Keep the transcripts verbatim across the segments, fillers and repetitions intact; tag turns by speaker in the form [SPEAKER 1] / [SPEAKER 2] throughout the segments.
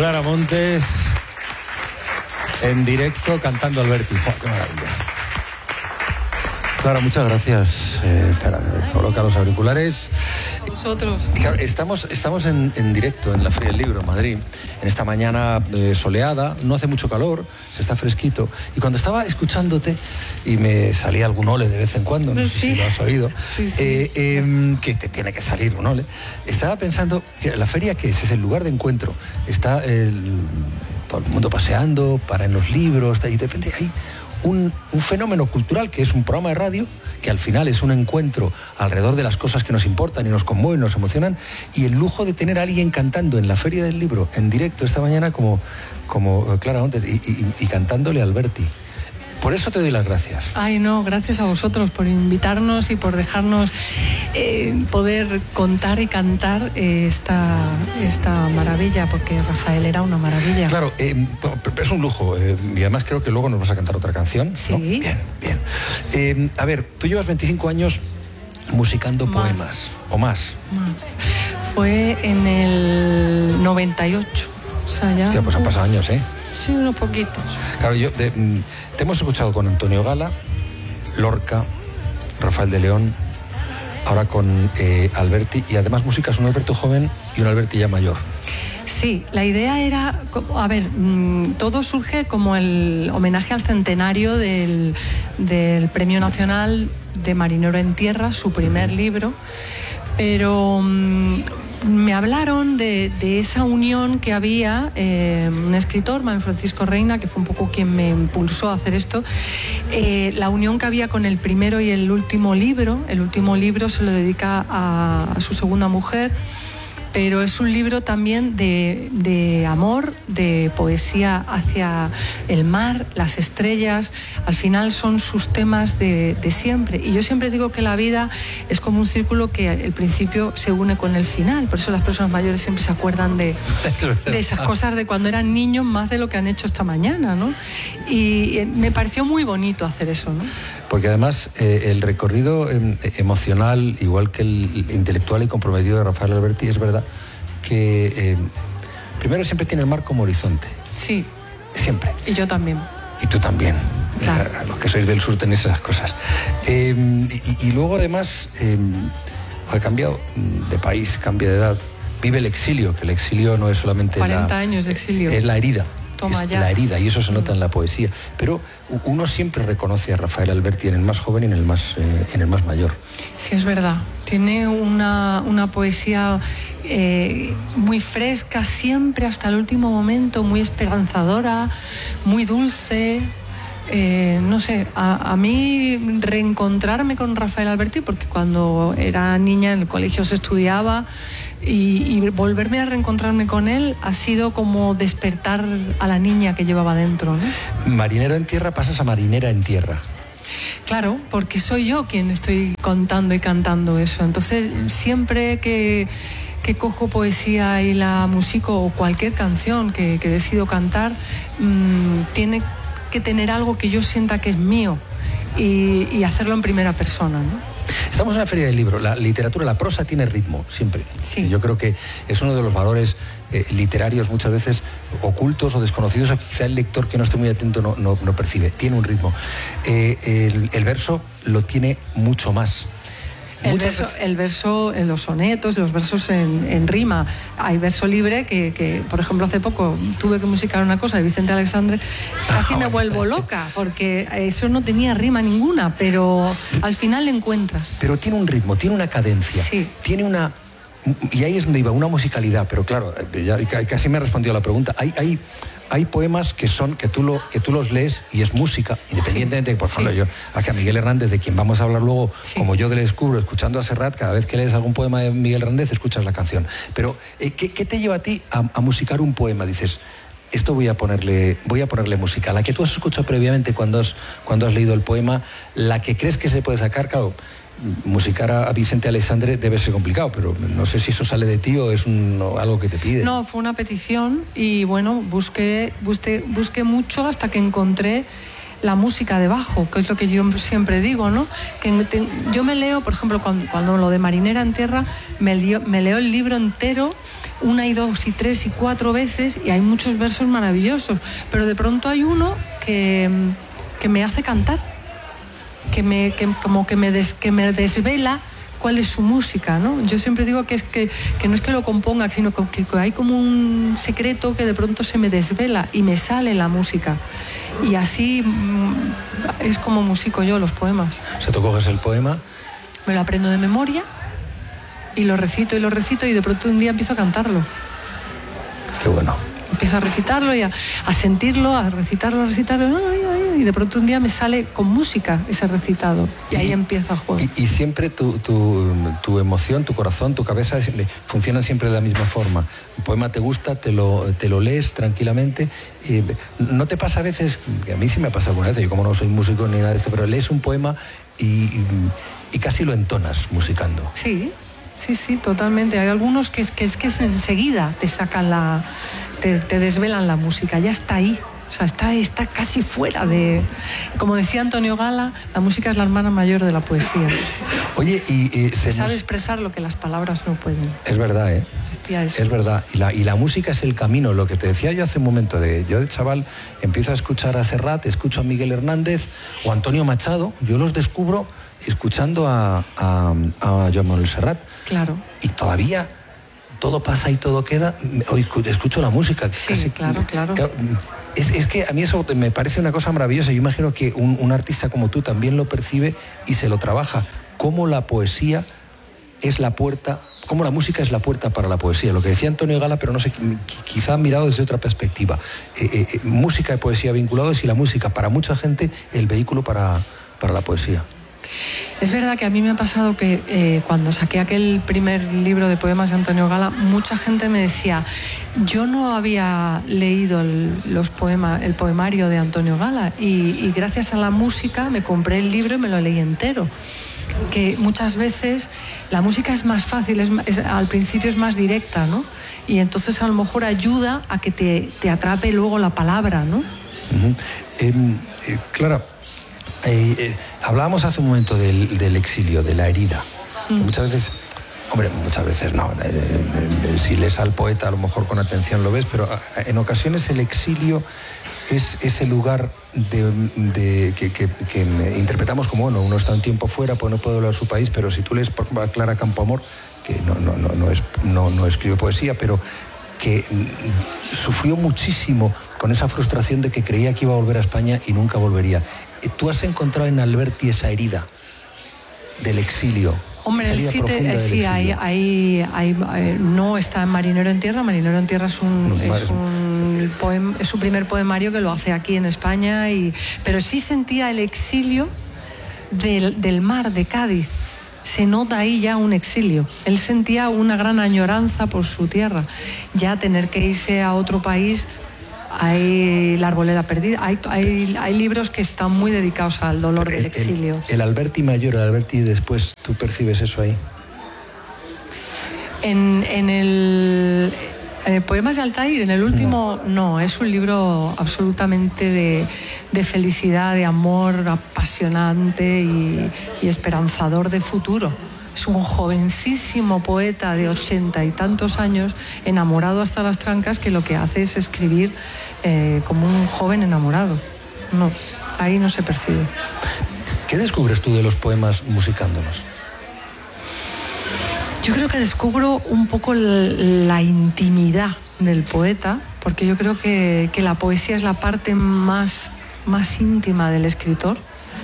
[SPEAKER 1] Clara Montes, en directo, cantando Alberti. Oh, ¡qué maravilla! Clara, muchas gracias. Eh, espera, coloca los auriculares.
[SPEAKER 2] Vosotros.
[SPEAKER 1] Claro, estamos, estamos en, en directo en la Feria del Libro en Madrid, en esta mañana eh, soleada, no hace mucho calor, se está fresquito. Y cuando estaba escuchándote, y me salía algún ole de vez en cuando, no sé
[SPEAKER 2] sí.
[SPEAKER 1] si lo has oído,
[SPEAKER 2] sí, sí.
[SPEAKER 1] Eh, eh, que te tiene que salir un ole, estaba pensando que la feria, ¿qué es? Es el lugar de encuentro. Está el, todo el mundo paseando, para en los libros, y de repente hay Un, un fenómeno cultural que es un programa de radio que al final es un encuentro alrededor de las cosas que nos importan y nos conmueven, nos emocionan, y el lujo de tener a alguien cantando en la Feria del Libro en directo esta mañana como, como Clara Montes y, y, y cantándole a Alberti. Por eso te doy las gracias.
[SPEAKER 2] Ay, no, gracias a vosotros por invitarnos y por dejarnos eh, poder contar y cantar eh, esta, esta maravilla, porque Rafael era una maravilla.
[SPEAKER 1] Claro, eh, es un lujo, eh, y además creo que luego nos vas a cantar otra canción, ¿no?
[SPEAKER 2] Sí.
[SPEAKER 1] Bien, bien. Eh, a ver, tú llevas veinticinco años musicando
[SPEAKER 2] Más.
[SPEAKER 1] poemas, o más.
[SPEAKER 2] Más. Fue en el noventa y ocho. O sea, ya...
[SPEAKER 1] Hostia, pues han pasado años, ¿eh?
[SPEAKER 2] Sí, unos poquitos.
[SPEAKER 1] Claro, yo de, te hemos escuchado con Antonio Gala, Lorca, Rafael de León, ahora con eh, Alberti, y además músicas, un Alberto joven y un Alberti ya mayor.
[SPEAKER 2] Sí, la idea era, a ver, todo surge como el homenaje al centenario del, del Premio Nacional de Marinero en Tierra, su primer libro, pero um, me hablaron de, de esa unión que había, eh, un escritor, Manuel Francisco Reina, que fue un poco quien me impulsó a hacer esto, eh, la unión que había con el primero y el último libro. El último libro se lo dedica a, a su segunda mujer, pero es un libro también de, de amor, de poesía hacia el mar, las estrellas. Al final son sus temas de, de siempre. Y yo siempre digo que la vida es como un círculo que el principio se une con el final. Por eso las personas mayores siempre se acuerdan de, de esas cosas de cuando eran niños, más de lo que han hecho esta mañana, ¿no? Y me pareció muy bonito hacer eso, ¿no?
[SPEAKER 1] Porque además eh, el recorrido eh, emocional, igual que el intelectual y comprometido de Rafael Alberti, es verdad que eh, primero siempre tiene el mar como horizonte.
[SPEAKER 2] Sí.
[SPEAKER 1] Siempre.
[SPEAKER 2] Y yo también.
[SPEAKER 1] Y tú también.
[SPEAKER 2] Claro.
[SPEAKER 1] Eh, los que sois del sur tenéis esas cosas. Eh, y, y luego además eh, ha cambiado de país, cambia de edad. Vive el exilio, que el exilio no es solamente
[SPEAKER 2] cuarenta
[SPEAKER 1] la,
[SPEAKER 2] años de exilio.
[SPEAKER 1] Es la herida.
[SPEAKER 2] Toma
[SPEAKER 1] es
[SPEAKER 2] ya.
[SPEAKER 1] La herida, y eso se nota en la poesía. Pero uno siempre reconoce a Rafael Alberti en el más joven y en el más, eh, en el más mayor.
[SPEAKER 2] Sí, es verdad. Tiene una, una poesía eh, muy fresca, siempre hasta el último momento, muy esperanzadora, muy dulce. Eh, no sé, a, a mí reencontrarme con Rafael Alberti, porque cuando era niña en el colegio se estudiaba, y, y volverme a reencontrarme con él ha sido como despertar a la niña que llevaba dentro, ¿no?
[SPEAKER 1] Marinero en tierra, pasas a marinera en tierra.
[SPEAKER 2] Claro, porque soy yo quien estoy contando y cantando eso. Entonces, siempre que, que cojo poesía y la musico, o cualquier canción que, que decido cantar, mmm, tiene que tener algo que yo sienta que es mío, y, y hacerlo en primera persona, ¿no?
[SPEAKER 1] Estamos en una feria del libro. La literatura, la prosa tiene ritmo, siempre.
[SPEAKER 2] Sí.
[SPEAKER 1] Yo creo que es uno de los valores eh, literarios muchas veces ocultos o desconocidos, o quizá el lector que no esté muy atento no, no, no percibe. Tiene un ritmo. Eh, el, el verso lo tiene mucho más.
[SPEAKER 2] El verso, el verso en los sonetos, los versos en, en rima. Hay verso libre que, que, por ejemplo, hace poco tuve que musicar una cosa de Vicente Alexandre, casi me vuelvo loca, porque eso no tenía rima ninguna, pero al final le encuentras.
[SPEAKER 1] Pero tiene un ritmo, tiene una cadencia,
[SPEAKER 2] sí.
[SPEAKER 1] Tiene una... Y ahí es donde iba, una musicalidad, pero claro, ya casi me ha respondido a la pregunta. Hay... hay Hay poemas que son que tú, lo, que tú los lees y es música, independientemente, sí, por ejemplo, sí. yo, a que a Miguel Hernández, de quien vamos a hablar luego, sí. como yo le descubro, escuchando a Serrat, cada vez que lees algún poema de Miguel Hernández, escuchas la canción. Pero, eh, ¿qué, ¿qué te lleva a ti a, a musicar un poema? Dices, esto voy a ponerle, voy a ponerle música. La que tú has escuchado previamente cuando has, cuando has leído el poema, la que crees que se puede sacar, claro, musicar a Vicente Alexandre debe ser complicado, pero no sé si eso sale de ti o es un, o algo que te pide.
[SPEAKER 2] No, fue una petición y bueno, busqué, busqué, busqué mucho hasta que encontré la música debajo, que es lo que yo siempre digo, ¿no? Que te, yo me leo, por ejemplo, cuando, cuando lo de Marinera en Tierra, me, leo, me leo el libro entero una y dos y tres y cuatro veces y hay muchos versos maravillosos, pero de pronto hay uno que, que me hace cantar, que me, que, como que me, des, que me desvela cuál es su música, ¿no? Yo siempre digo que, es que, que no es que lo componga, sino que, que hay como un secreto que de pronto se me desvela y me sale la música. Y así es como musico yo los poemas.
[SPEAKER 1] O sea, tú coges el poema...
[SPEAKER 2] Me lo aprendo de memoria y lo recito y lo recito y de pronto un día empiezo a cantarlo.
[SPEAKER 1] Qué bueno.
[SPEAKER 2] Empiezo a recitarlo y a, a sentirlo, a recitarlo, a recitarlo, y de pronto un día me sale con música ese recitado y, y ahí empieza el juego.
[SPEAKER 1] Y, y siempre tu, tu, tu emoción, tu corazón, tu cabeza funcionan siempre de la misma forma. El poema te gusta, te lo, te lo lees tranquilamente. Y ¿no te pasa a veces, que a mí sí me ha pasado alguna vez, yo como no soy músico ni nada de esto, pero lees un poema y, y, y casi lo entonas musicando?
[SPEAKER 2] Sí, sí, sí, totalmente. Hay algunos que es que, es que enseguida te sacan la... Te, te desvelan la música, ya está ahí, o sea, está, está casi fuera de... Como decía Antonio Gala, la música es la hermana mayor de la poesía.
[SPEAKER 1] Oye, y... y se
[SPEAKER 2] sabe
[SPEAKER 1] mus...
[SPEAKER 2] expresar lo que las palabras no pueden.
[SPEAKER 1] Es verdad, ¿eh? Es verdad. Y la, y la música es el camino, lo que te decía yo hace un momento, de yo de chaval empiezo a escuchar a Serrat, escucho a Miguel Hernández o a Antonio Machado, yo los descubro escuchando a, a, a Joan Manuel Serrat.
[SPEAKER 2] Claro.
[SPEAKER 1] Y todavía... todo pasa y todo queda, hoy escucho la música.
[SPEAKER 2] Sí,
[SPEAKER 1] casi,
[SPEAKER 2] claro, claro.
[SPEAKER 1] Es, es que a mí eso me parece una cosa maravillosa. Yo imagino que un, un artista como tú también lo percibe y se lo trabaja. Cómo la poesía es la puerta, cómo la música es la puerta para la poesía. Lo que decía Antonio Gala, pero no sé, quizá mirado desde otra perspectiva. Eh, eh, música y poesía vinculados y la música para mucha gente el vehículo para, para la poesía.
[SPEAKER 2] Es verdad que a mí me ha pasado que eh, cuando saqué aquel primer libro de poemas de Antonio Gala, mucha gente me decía, yo no había leído el, los poemas, el poemario de Antonio Gala y, y gracias a la música me compré el libro y me lo leí entero. Que muchas veces la música es más fácil, es, es, al principio es más directa, ¿no? Y entonces a lo mejor ayuda a que te, te atrape luego la palabra, ¿no?
[SPEAKER 1] Uh-huh. eh, eh, Clara, Eh, eh, hablábamos hace un momento del, del exilio, de la herida. Mm. Muchas veces, hombre, muchas veces no. Eh, eh, si lees al poeta, a lo mejor con atención lo ves, pero en ocasiones el exilio es ese lugar de, de, que, que, que interpretamos como, bueno, uno está un tiempo fuera, pues no puede hablar de su país, pero si tú lees por ejemplo, a Clara Campoamor, que no, no, no, no, es, no, no escribe poesía, pero que sufrió muchísimo con esa frustración de que creía que iba a volver a España y nunca volvería. ¿Tú has encontrado en Alberti esa herida del exilio?
[SPEAKER 2] Hombre, sí, te, sí hay, hay, hay, hay, no está en Marinero en Tierra. Marinero en Tierra es un, es un poema, es su primer poemario que lo hace aquí en España, y, pero sí sentía el exilio del, del mar de Cádiz. Se nota ahí ya un exilio. Él sentía una gran añoranza por su tierra. Ya tener que irse a otro país... Hay La arboleda perdida, hay, hay, hay libros que están muy dedicados al dolor el, del exilio.
[SPEAKER 1] El, el Alberti mayor, el Alberti después, ¿tú percibes eso ahí?
[SPEAKER 2] En, en el eh, Poemas de Altair, en el último, no, no es un libro absolutamente de, de felicidad, de amor apasionante y, y esperanzador de futuro. Es un jovencísimo poeta de ochenta y tantos años, enamorado hasta las trancas, que lo que hace es escribir eh, como un joven enamorado. No, ahí no se percibe.
[SPEAKER 1] ¿Qué descubres tú de los poemas musicándolos?
[SPEAKER 2] Yo creo que descubro un poco la, la intimidad del poeta, porque yo creo que, que la poesía es la parte más, más íntima del escritor.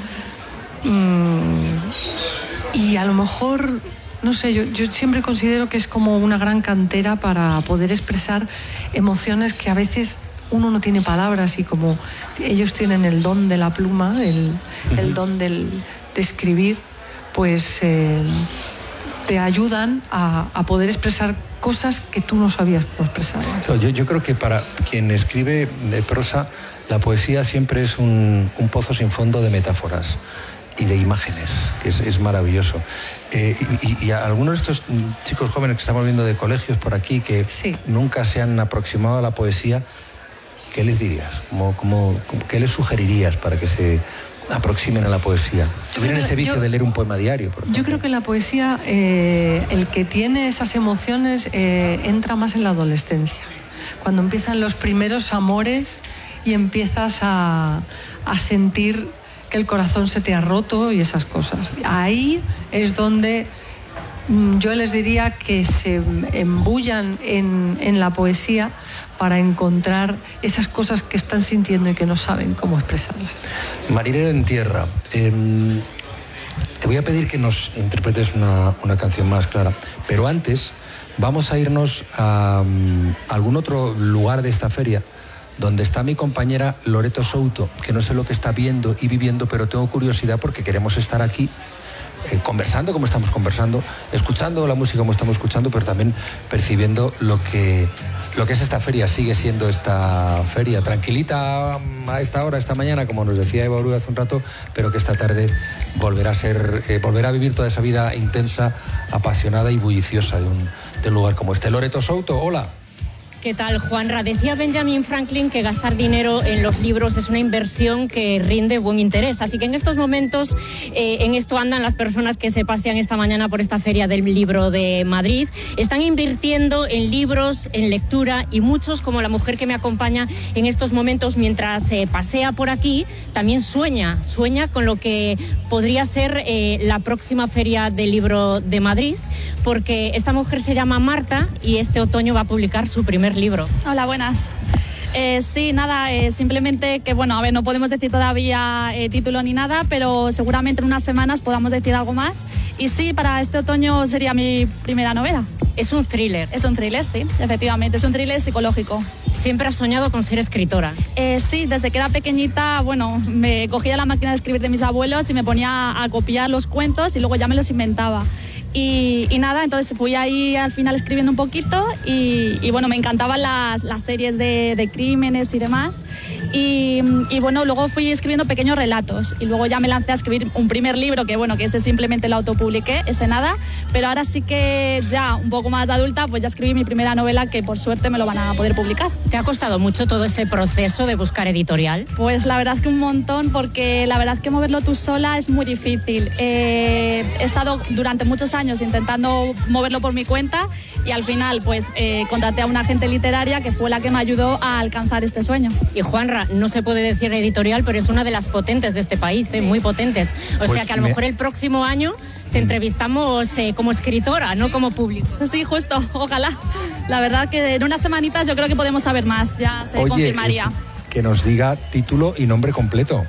[SPEAKER 2] Mm. Y a lo mejor, no sé, yo, yo siempre considero que es como una gran cantera para poder expresar emociones que a veces uno no tiene palabras, y como ellos tienen el don de la pluma, el, uh-huh. el don del, de escribir, pues eh, te ayudan a, a poder expresar cosas que tú no sabías cómo expresar.
[SPEAKER 1] Yo, yo creo que para quien escribe de prosa, la poesía siempre es un, un pozo sin fondo de metáforas y de imágenes, que es, es maravilloso. Eh, y, y a algunos de estos chicos jóvenes que estamos viendo de colegios por aquí, que sí. nunca se han aproximado a la poesía, ¿qué les dirías? ¿Cómo, cómo, ¿Qué les sugerirías para que se aproximen a la poesía? Si tienen ese vicio yo, de leer un poema diario, por ejemplo.
[SPEAKER 2] Yo creo que la poesía, eh, el que tiene esas emociones, eh, entra más en la adolescencia. Cuando empiezan los primeros amores y empiezas a, a sentir que el corazón se te ha roto y esas cosas. Ahí es donde yo les diría que se embullan en, en la poesía para encontrar esas cosas que están sintiendo y que no saben cómo expresarlas.
[SPEAKER 1] Marinero en tierra, eh, te voy a pedir que nos interpretes una, una canción más, Clara, pero antes vamos a irnos a, a algún otro lugar de esta feria donde está mi compañera Loreto Souto, que no sé lo que está viendo y viviendo, pero tengo curiosidad porque queremos estar aquí eh, conversando como estamos conversando, escuchando la música como estamos escuchando, pero también percibiendo lo que, lo que es esta feria. Sigue siendo esta feria tranquilita a esta hora, esta mañana, como nos decía Eva Uru hace un rato, pero que esta tarde volverá a ser, eh, volverá a vivir toda esa vida intensa, apasionada y bulliciosa de un, de un lugar como este. Loreto Souto, hola.
[SPEAKER 3] ¿Qué tal, Juanra? Decía Benjamin Franklin que gastar dinero en los libros es una inversión que rinde buen interés. Así que en estos momentos, eh, en esto andan las personas que se pasean esta mañana por esta Feria del Libro de Madrid. Están invirtiendo en libros, en lectura, y muchos, como la mujer que me acompaña en estos momentos mientras eh, pasea por aquí, también sueña, sueña con lo que podría ser eh, la próxima Feria del Libro de Madrid, porque esta mujer se llama Marta y este otoño va a publicar su primer libro.
[SPEAKER 4] Hola, buenas. Eh, sí, nada, eh, simplemente que, bueno, a ver, no podemos decir todavía eh, título ni nada, pero seguramente en unas semanas podamos decir algo más. Y sí, para este otoño sería mi primera novela.
[SPEAKER 3] Es un thriller.
[SPEAKER 4] Es un thriller, sí, efectivamente, es un thriller psicológico.
[SPEAKER 3] ¿Siempre has soñado con ser escritora?
[SPEAKER 4] Eh, sí, desde que era pequeñita, bueno, me cogía la máquina de escribir de mis abuelos y me ponía a copiar los cuentos y luego ya me los inventaba. Y, y nada, entonces fui ahí al final escribiendo un poquito y, y bueno, me encantaban las, las series de, de crímenes y demás. Y, y bueno, luego fui escribiendo pequeños relatos y luego ya me lancé a escribir un primer libro que bueno, que ese simplemente lo autopubliqué, ese nada, pero ahora sí que ya un poco más de adulta, pues ya escribí mi primera novela que por suerte me lo van a poder publicar.
[SPEAKER 3] ¿Te ha costado mucho todo ese proceso de buscar editorial?
[SPEAKER 4] Pues la verdad que un montón, porque la verdad que moverlo tú sola es muy difícil. Eh, he estado durante muchos años intentando moverlo por mi cuenta y al final pues eh, contraté a una agente literaria que fue la que me ayudó a alcanzar este sueño.
[SPEAKER 3] Y Juanra, no se puede decir editorial, pero es una de las potentes de este país, ¿eh? Muy potentes. O pues sea que a lo me... mejor el próximo año te entrevistamos eh, como escritora, no como público.
[SPEAKER 4] Sí, justo, ojalá. La verdad que en unas semanitas yo creo que podemos saber más, ya se
[SPEAKER 1] Oye,
[SPEAKER 4] confirmaría.
[SPEAKER 1] Eh, que nos diga título y nombre completo.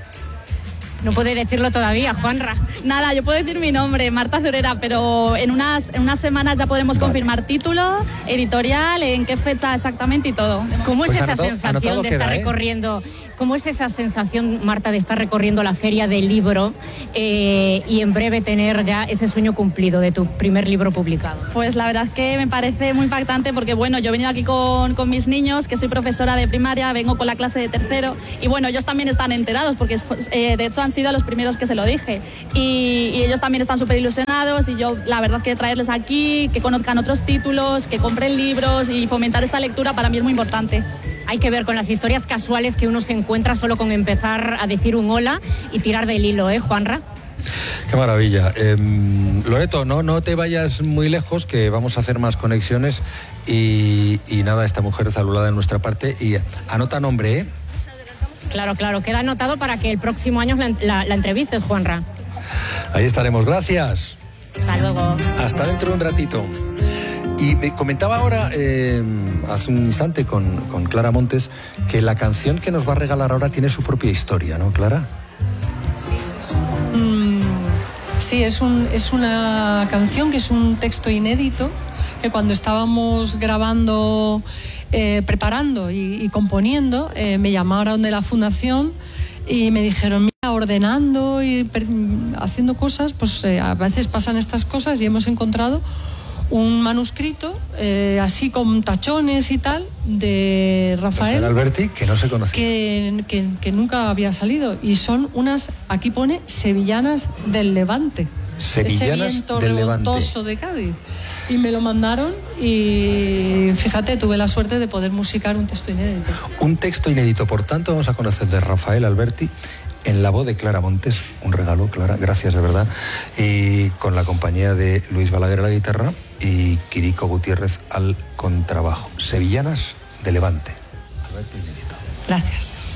[SPEAKER 3] No puede decirlo todavía, Juanra.
[SPEAKER 4] Nada, yo puedo decir mi nombre, Marta Zurera, pero en unas, en unas semanas ya podremos vale. confirmar título, editorial, en qué fecha exactamente y todo.
[SPEAKER 3] ¿Cómo es
[SPEAKER 1] pues
[SPEAKER 3] esa
[SPEAKER 1] anotado,
[SPEAKER 3] sensación
[SPEAKER 1] anotado
[SPEAKER 3] de
[SPEAKER 1] queda,
[SPEAKER 3] estar
[SPEAKER 1] ¿eh?
[SPEAKER 3] recorriendo... ¿Cómo es esa sensación, Marta, de estar recorriendo la Feria del Libro eh, y en breve tener ya ese sueño cumplido de tu primer libro publicado?
[SPEAKER 4] Pues la verdad es que me parece muy impactante porque, bueno, yo he venido aquí con, con mis niños, que soy profesora de primaria, vengo con la clase de tercero y, bueno, ellos también están enterados porque, eh, de hecho, han sido los primeros que se lo dije y, y ellos también están súper ilusionados y yo, la verdad, que traerles aquí, que conozcan otros títulos, que compren libros y fomentar esta lectura para mí es muy importante.
[SPEAKER 3] Hay que ver con las historias casuales que uno se encuentra solo con empezar a decir un hola y tirar del hilo, ¿eh, Juanra?
[SPEAKER 1] Qué maravilla. Eh, Loreto, no, no te vayas muy lejos, que vamos a hacer más conexiones y, y nada, esta mujer saludada de nuestra parte y anota nombre, ¿eh?
[SPEAKER 3] Claro, claro, queda anotado para que el próximo año la, la, la entrevistes, Juanra.
[SPEAKER 1] Ahí estaremos, gracias.
[SPEAKER 3] Hasta luego.
[SPEAKER 1] Hasta dentro de un ratito. Y me comentaba ahora, eh, hace un instante con, con Clara Montes, que la canción que nos va a regalar ahora tiene su propia historia, ¿no, Clara?
[SPEAKER 2] Sí, es, un, mm, sí, es, un, es una canción que es un texto inédito, que cuando estábamos grabando, eh, preparando y, y componiendo, eh, me llamaron de la fundación y me dijeron, mira, ordenando y per, haciendo cosas, pues eh, a veces pasan estas cosas y hemos encontrado un manuscrito, eh, así con tachones y tal, de Rafael,
[SPEAKER 1] Rafael Alberti, que no se conocía.
[SPEAKER 2] Que, que, que nunca había salido. Y son unas, aquí pone, sevillanas del Levante.
[SPEAKER 1] Sevillanas
[SPEAKER 2] Ese viento
[SPEAKER 1] del Levante.
[SPEAKER 2] revoltoso de Cádiz. y me lo mandaron y fíjate, tuve la suerte de poder musicar un texto inédito.
[SPEAKER 1] Un texto inédito, por tanto, vamos a conocer de Rafael Alberti en la voz de Clara Montes, un regalo, Clara, gracias de verdad, y con la compañía de Luis Balaguer a la guitarra y Quirico Gutiérrez al contrabajo. Sevillanas de Levante. Alberti inédito.
[SPEAKER 2] Gracias.